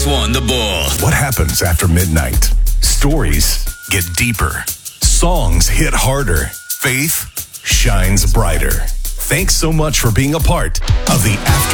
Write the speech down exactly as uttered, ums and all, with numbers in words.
one The Bull. What happens after midnight? Stories get deeper. Songs hit harder. Faith shines brighter. Thanks so much for being a part of the After